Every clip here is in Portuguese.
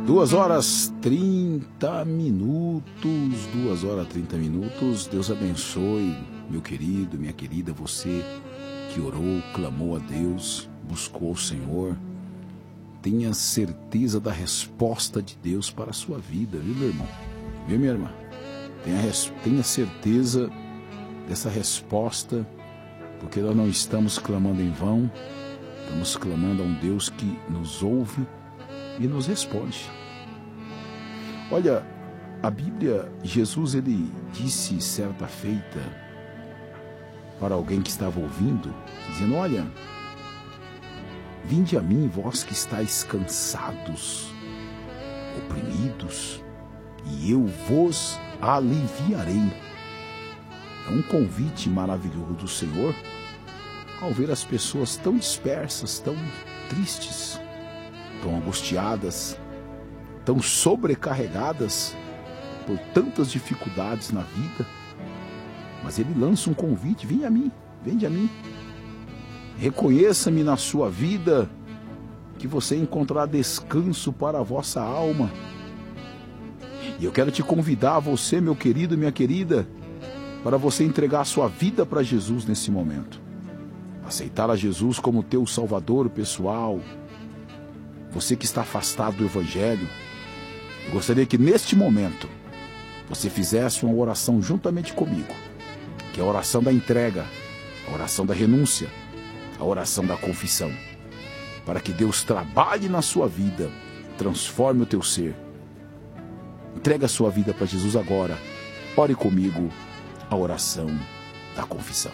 2h30. 2h30. Deus abençoe, meu querido, minha querida, você que orou, clamou a Deus, buscou o Senhor. Tenha certeza da resposta de Deus para a sua vida, viu, meu irmão? Viu, minha irmã? Tenha certeza dessa resposta, porque nós não estamos clamando em vão, estamos clamando a um Deus que nos ouve e nos responde. Olha, a Bíblia, Jesus, ele disse certa feita para alguém que estava ouvindo, dizendo: olha, vinde a mim, vós que estáis cansados, oprimidos, e eu vos aliviarei. É um convite maravilhoso do Senhor ao ver as pessoas tão dispersas, tão tristes, tão angustiadas, tão sobrecarregadas por tantas dificuldades na vida. Mas Ele lança um convite: vem a mim, vende a mim. Reconheça-me na sua vida, que você encontrará descanso para a vossa alma. E eu quero te convidar, você, meu querido e minha querida, para você entregar a sua vida para Jesus nesse momento. Aceitar a Jesus como teu Salvador pessoal. Você que está afastado do Evangelho, eu gostaria que neste momento você fizesse uma oração juntamente comigo, que é a oração da entrega, a oração da renúncia, a oração da confissão, para que Deus trabalhe na sua vida, transforme o teu ser. Entrega a sua vida para Jesus agora. Ore comigo a oração da confissão.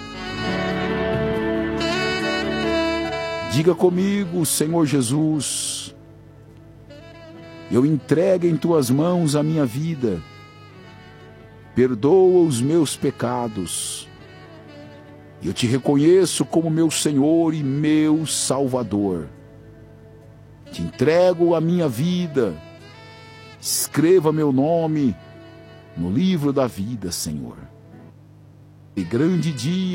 Diga comigo: Senhor Jesus, eu entrego em tuas mãos a minha vida. Perdoa os meus pecados. Eu te reconheço como meu Senhor e meu Salvador. Te entrego a minha vida. Escreva meu nome no livro da vida, Senhor. E grande dia